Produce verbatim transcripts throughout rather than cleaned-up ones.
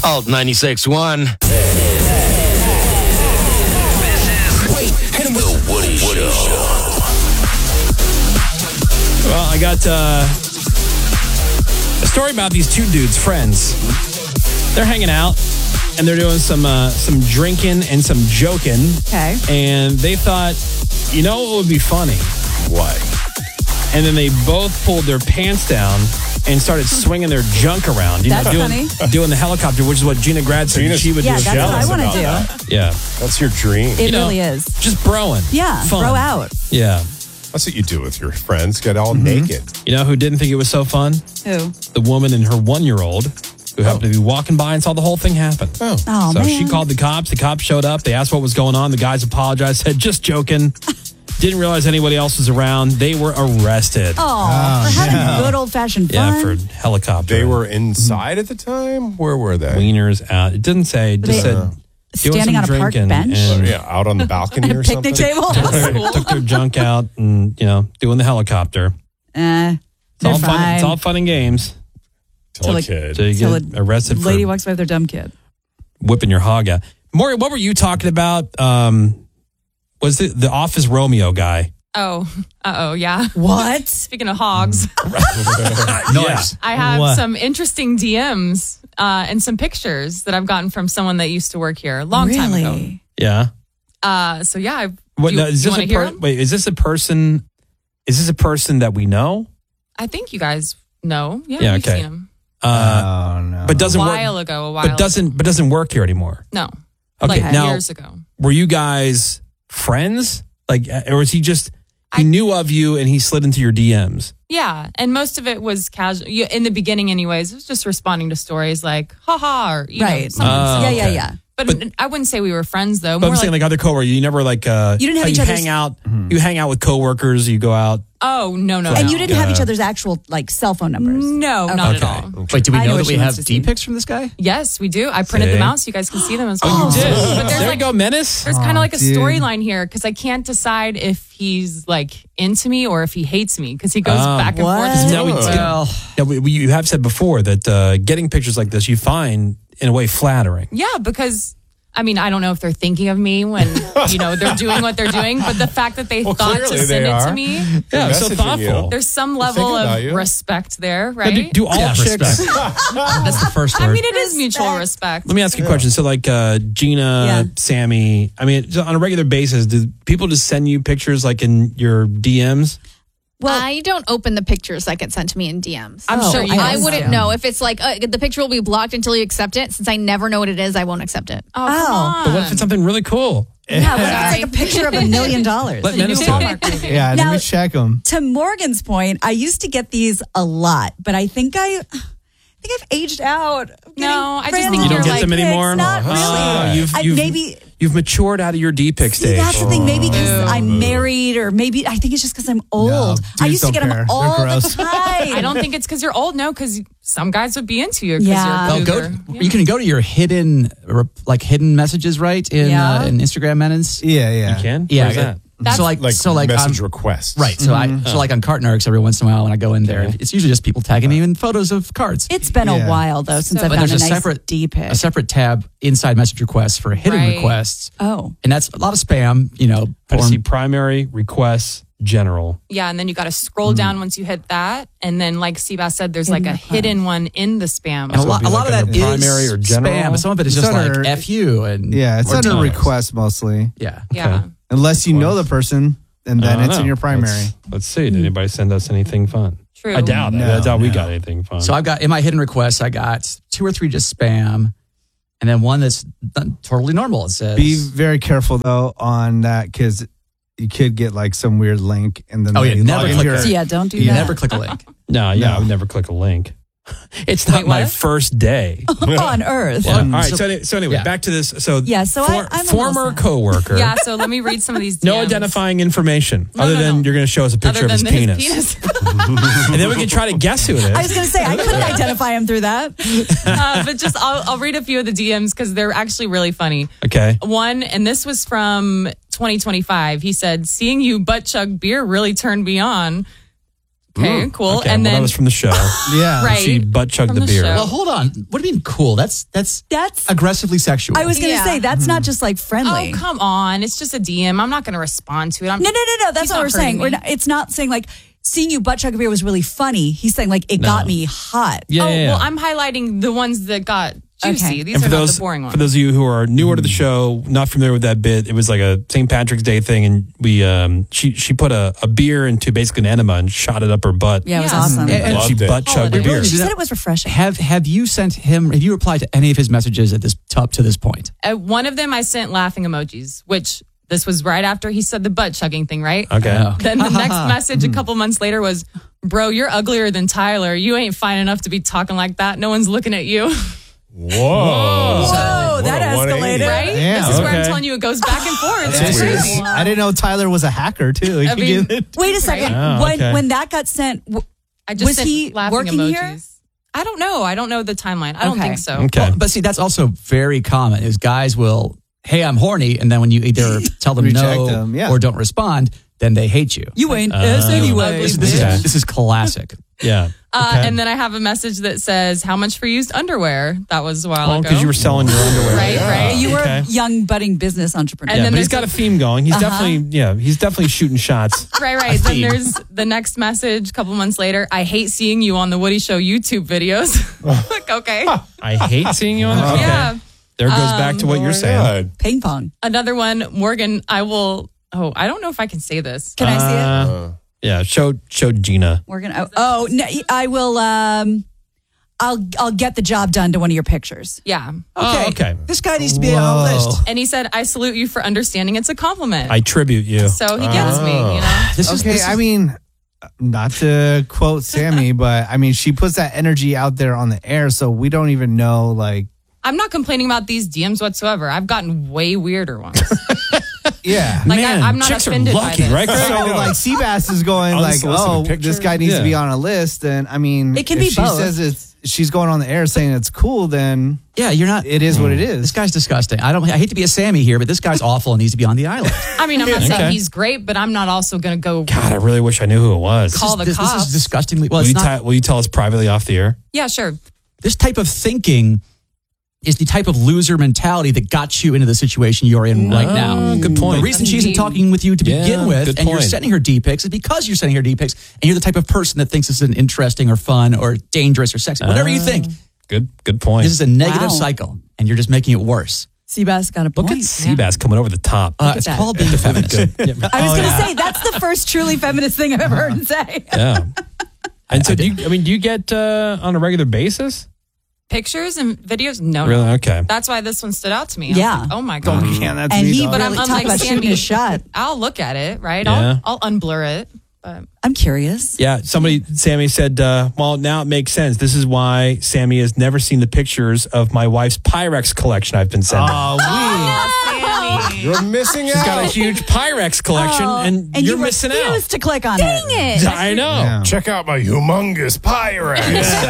Alt ninety-six point one. The Woody Show. Well, I got uh, a story about these two dudes, friends. They're hanging out, and they're doing some uh, some drinking and some joking. Okay. And they thought, you know what would be funny? What? And then they both pulled their pants down and started swinging their junk around. You That's know, doing, funny. doing the helicopter, which is what Gina Grad said Gina's- she would Yeah, do. that's what I want to do. that. Yeah. That's your dream. It You know, really is. Just broing. Yeah, Fun. throw out. Yeah. That's what you do with your friends. Get all naked. You know who didn't think it was so fun? Who? The woman and her one-year-old who happened to be walking by and saw the whole thing happen. Oh. Oh, so man. she called the cops. The cops showed up. They asked what was going on. The guys apologized, said, just joking. Didn't realize anybody else was around. They were arrested. Oh, for having good old-fashioned Yeah, fun. for helicopter. They were inside at the time? Where were they? Wieners out. It didn't say. It just They- said doing Standing some on a park drinking bench? and Yeah, out on the balcony or Picnic something? table. took their junk out and, you know, doing the helicopter. Eh, It's they're all fun. fine. It's all fun and games. Till Till a a- kid. So you Till get a arrested for Lady walks by with their dumb kid. whipping your hog out. Maury, what were you talking about? Um, was it the Office Romeo guy? Oh, uh-oh, yeah. What? Speaking of hogs, Nice. I have What? some interesting D Ms uh, and some pictures that I've gotten from someone that used to work here a long time ago. Really? Yeah. Uh, so yeah, I, What, you, now, is you this want a to hear per- 'em? wait? Is this a person? Is this a person that we know? I think you guys know. Yeah, Yeah, you've okay. seen him. Uh, oh no! but A doesn't while work. ago, a while But doesn't. But doesn't work here anymore. No, Okay. like now, years ago. were you guys friends? Like, uh, or was he just he I- knew of you and he slid into your D Ms? Yeah, and most of it was casual. You, in the beginning, anyways, it was just responding to stories like "haha" or you Right. know, something. Oh, yeah, yeah, okay. yeah. but, but- I wouldn't say we were friends though. But More I'm saying like, like other coworkers. You never like uh, You didn't have how each you other's- hang out. You hang out with coworkers. You go out. oh no, no, And no. you didn't have Uh, each other's actual like cell phone numbers. No, Okay. not Okay. at all. Wait, do we I know know what that she we wants have to see. D pics from this guy? Yes, we do. I printed See? them out so you guys can see them as well. Oh, you did. But there's there like you go, Menace. there's kind of like a dude. storyline here because I can't decide if he's like into me or if he hates me because he goes Oh. back and What? forth. No, we Oh. did. Well, Yeah, we, we, you have said before that uh, getting pictures like this you find in a way flattering. Yeah, because I mean I don't know if they're thinking of me when you know they're doing what they're doing, but the fact that they Well, thought to clearly send they it are. to me, Yeah, so messaging thoughtful. you. there's some They're level thinking about of you. respect there, Now, right? do, do all Yeah, chicks? respect. that's the first I word. mean, it is mutual respect. Let me ask you a question. So, like uh, Gina, Yeah. Sammy, I mean, just on a regular basis, do people just send you pictures like in your D Ms? Well, I don't open the pictures that get sent to me in D Ms. I'm Oh, sure you I I guys wouldn't do. know if it's like uh, the picture will be blocked until you accept it. Since I never know what it is, I won't accept it. Oh, come Oh. on. But what if it's something really cool? yeah, what if it's like a picture of a million dollars? Let You Menace do do it. Hallmark movie. Yeah, Now- let me check them. To Morgan's point, I used to get these a lot, but I think I, I think I've aged out. of getting No, I just random think You don't you're get like them pics. anymore? Not Oh, really. you've, I, you've, maybe you've matured out of your D pic see, stage. that's the thing. Maybe because Ew. I'm married, or maybe I think it's just because I'm old. I dudes used to don't get them care. They're all the gross. time. I don't think it's because you're old. No, because some guys would be into you. 'cause Yeah. you're Oh, go. cougar. Yeah. You can go to your hidden, like hidden messages, right? In Yeah. uh, in Instagram Menace. Yeah, yeah. You can? Yeah. Where's that? That's- so like, Like, so like, message I'm- requests. right. So I, so like on Cartnarks every once in a while when I go in there, Okay. it's usually just people tagging me in photos of cards. It's been Yeah. a while though since So- I've But gotten there's a, a nice separate- D pic. a separate tab inside message requests for hidden Right. requests, Oh, and that's a lot of spam. You know, I porn. see primary requests, general. Yeah, and then you got to scroll down once you hit that, and then like Seabass said, there's like a request. hidden one in the spam. And a lot, be a lot like of that under primary is or general? spam, but some of it is It's just under- like F you and Yeah, it's or under text. request mostly. Yeah. Yeah. Unless you know the person, and I then don't it's know. in your primary. Let's, let's see. Did anybody send us anything fun? True. I doubt it. No, I doubt we no. got anything fun. So I've got in my hidden requests, I got two or three just spam, and then one that's totally normal. It says, Be very careful though on that because you could get like some weird link, and then Oh, they yeah, never log click into that. your- yeah. Don't do you that. never click a link. no, yeah, No. I would never click a link. It's not Wait, my what? first day. on Earth. Yeah. All right. so- So, any- so anyway, yeah. back to this. So Yeah, so I- I'm a former little sad. coworker. Yeah, so let me read some of these D Ms. No identifying information No, other no, than no. you're going to show us a picture Other of his than penis. penis. And then we can try to guess who it is. I was going to say I couldn't identify him through that. uh, but just I'll, I'll read a few of the D Ms because they're actually really funny. okay. One, and this was from twenty twenty-five. He said, "Seeing you butt chug beer really turned me on." Okay, cool. Okay, and well, then that was from the show. Yeah. Right. She butt chugged From the the beer. show. Well, hold on. What do you mean cool? That's that's That's. aggressively sexual. I was going to Yeah. say that's not just like friendly. Oh, come on. It's just a D M. I'm not going to respond to it. I'm, No, no, no, no. That's he's what not we're saying. hurting We're me. not, it's not saying like seeing you butt chug a beer was really funny. He's saying like it got me hot. Yeah, oh, yeah, yeah. well, I'm highlighting the ones that got juicy. Okay. These And are for not those, the boring ones. for those of you who are newer to the show, not familiar with that bit, it was like a Saint Patrick's Day thing, and we um she she put a, a beer into basically an enema and shot it up her butt. Yeah, it was Yes. awesome. And- and she Loved it. butt chugged the Holiday. beer. She said it was refreshing. have have you sent him? Have you replied to any of his messages at this up to this point? Uh, one of them I sent laughing emojis, which this was right after he said the butt chugging thing, right? Okay. Oh. Then the next message a couple months later was, bro, you're uglier than Tyler. You ain't fine enough to be talking like that. No one's looking at you. Whoa. Whoa, What that a one eighty. escalated. Right? Yeah, this is where I'm okay. telling you it goes back and forth. It's That's weird. crazy. I didn't know Tyler was a hacker too. He I could mean- get it. Wait a second. Oh, when okay. when that got sent, w- I just Was sent he laughing working emojis. here? I don't know. I don't know the timeline. I don't Okay. think so. Okay. Well, but see, that's also very common. Is guys will, hey, I'm horny, and then when you either tell them Reject no them, yeah. or don't respond, then they hate you. you ain't us anyway. This, this Okay. is this is classic. Yeah. Uh, Okay. And then I have a message that says, how much for used underwear? That was a while Well, ago. because you were selling your underwear. Right, right. You were Okay. a young budding business entrepreneur. And Yeah, then but he's there's got a a- theme going. He's Uh-huh. definitely, yeah, he's definitely shooting shots. Right, right. A Then theme. there's the next message a couple months later. I hate seeing you on the Woody Show YouTube videos. Like, okay. I hate seeing you on the okay. Yeah. There goes back to what Oh you're my saying. God. Ping pong. Another one, Morgan, I will. Oh, I don't know if I can say this. Can I see it? Uh, yeah, show show Gina. We're gonna. Oh, no, I will. Um, I'll I'll get the job done to one of your pictures. Yeah. Oh, okay. This guy needs to be on the list. And he said, I salute you for understanding it's a compliment. I tribute you. so he gets me, you know? This is Okay, this is- I mean, not to quote Sammy, but I mean, she puts that energy out there on the air, so we don't even know, like, I'm not complaining about these D Ms whatsoever. I've gotten way weirder ones. yeah. Like, Man, I, I'm not chicks are offended lucky, by this. right? So, I know. like, Seabass is going, like, Unsolicited oh, picture? this guy needs Yeah. to be on a list. And I mean, It can if be she both. says it's, she's going on the air saying it's cool, then yeah, you're not. it is what it This is. guy's disgusting. I don't. I hate to be a Sammy here, but this guy's awful and needs to be on the island. I mean, I'm not saying Okay. he's great, but I'm not also going to go. God, I really wish I knew who it was. Call the this, this cops. is disgustingly. Well, will, it's you not. ti- will you tell us privately off the air? Yeah, sure. This type of thinking is the type of loser mentality that got you into the situation you're in right now. good point. The reason she isn't talking with you to Yeah, begin with, good and you're point. sending her D pics, is because you're sending her D pics, and you're the type of person that thinks this is interesting or fun or dangerous or sexy, whatever you think. Good good point. This is a negative Wow. cycle, and you're just making it worse. Seabass got a Look point. at Seabass coming over the top. Uh, at it's that. called being a feminist. Yeah. I was going to say that's the first truly feminist thing I've ever heard him say. yeah. And so, do you, I mean, do you get uh, on a regular basis? Pictures and videos? No. Really? no. Okay. That's why this one stood out to me. I was Yeah. like, oh my God. Yeah, that's And me, he, dog. But I'm really unlike talk about Sammy. shooting a shot. I'll look at it, right? Yeah. I'll, I'll unblur it. But I'm curious. Yeah, somebody, Sammy said, uh, well, now it makes sense. This is why Sammy has never seen the pictures of my wife's Pyrex collection I've been sending. Oh, we. You're missing She's out. got a huge Pyrex collection, Oh, and, and you're you missing refuse out. to click on Dang it. it. I know. Yeah. Check out my humongous Pyrex.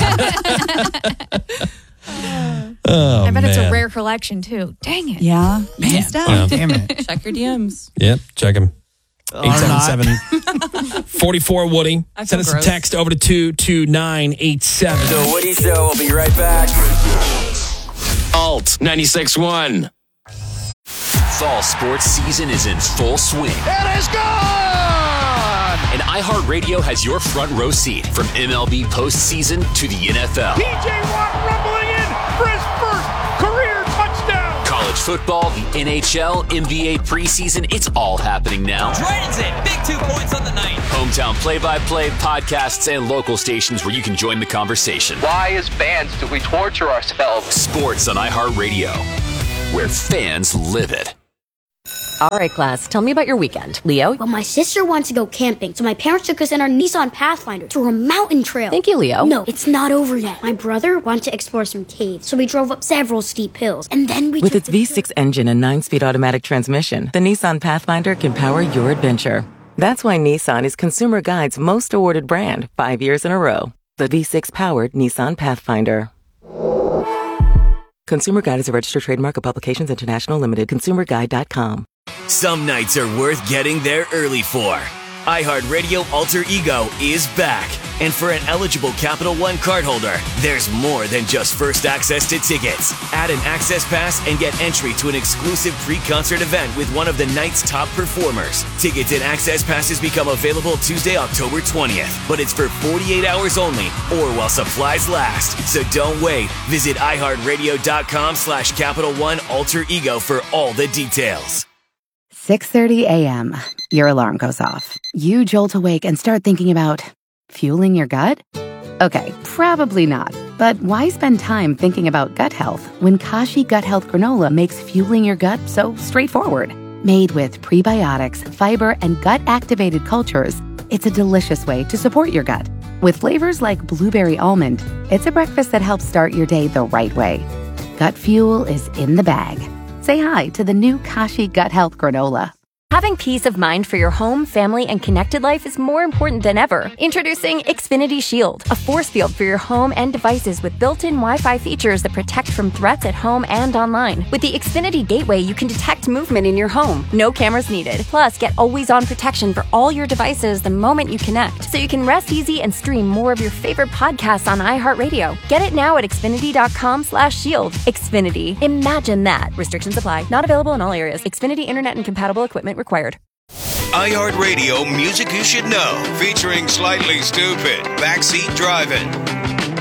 Oh, I bet it's a man. rare collection too. Dang it. Yeah. Messed up. Damn it. check your D Ms. Yep, check him. Or eight seven not. seven, four four Woody. I feel Send us gross. a text over to two two nine eight seven. The Woody Show will be right back. Alt ninety-six point one. Fall sports season is in full swing. It is gone! And iHeartRadio has your front row seat from M L B postseason to the N F L. P J Watt rumbling in for his first career touchdown. College football, the N H L, N B A preseason, it's all happening now. Dragons in, big two points on the night. Hometown play-by-play, podcasts, and local stations where you can join the conversation. Why, as fans, do we torture ourselves? Sports on iHeartRadio, where fans live it. All right, class, tell me about your weekend. Leo? Well, my sister wants to go camping, so my parents took us in our Nissan Pathfinder through a mountain trail. Thank you, Leo. No, it's not over yet. My brother wanted to explore some caves, so we drove up several steep hills, and then we With took its the V six engine and nine-speed automatic transmission, the Nissan Pathfinder can power your adventure. That's why Nissan is Consumer Guide's most awarded brand five years in a row. The V six-powered Nissan Pathfinder. Consumer Guide is a registered trademark of Publications International Limited. consumer guide dot com. Some nights are worth getting there early for. iHeartRadio Alter Ego is back. And for an eligible Capital One cardholder, there's more than just first access to tickets. Add an access pass and get entry to an exclusive pre-concert event with one of the night's top performers. Tickets and access passes become available Tuesday, October twentieth, but it's for forty-eight hours only or while supplies last. So don't wait. Visit iHeartRadio.com slash Capital One Alter Ego for all the details. six thirty a.m. Your alarm goes off. You jolt awake and start thinking about fueling your gut? Okay, probably not. But why spend time thinking about gut health when Kashi Gut Health Granola makes fueling your gut so straightforward? Made with prebiotics, fiber, and gut-activated cultures, it's a delicious way to support your gut. With flavors like blueberry almond, it's a breakfast that helps start your day the right way. Gut fuel is in the bag. Say hi to the new Kashi Gut Health Granola. Having peace of mind for your home, family, and connected life is more important than ever. Introducing Xfinity Shield, a force field for your home and devices with built-in Wi-Fi features that protect from threats at home and online. With the Xfinity Gateway, you can detect movement in your home. No cameras needed. Plus, get always-on protection for all your devices the moment you connect, so you can rest easy and stream more of your favorite podcasts on iHeartRadio. Get it now at Xfinity.com slash shield. Xfinity. Imagine that. Restrictions apply. Not available in all areas. Xfinity Internet and compatible equipment required. iHeartRadio Music You Should Know, featuring Slightly Stupid, Backseat Driving'.